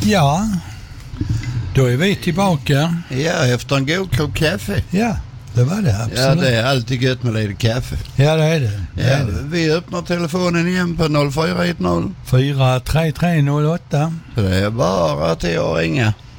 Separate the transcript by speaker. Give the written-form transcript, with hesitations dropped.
Speaker 1: Ja, då är vi tillbaka.
Speaker 2: Ja, efter en god kopp kaffe.
Speaker 1: Ja, det var det absolut.
Speaker 2: Ja, det är alltid gött med lite kaffe.
Speaker 1: Ja, det är det.
Speaker 2: Ja, vi öppnar telefonen igen på 0410.
Speaker 1: 43308.
Speaker 2: Så det är bara till att ringa.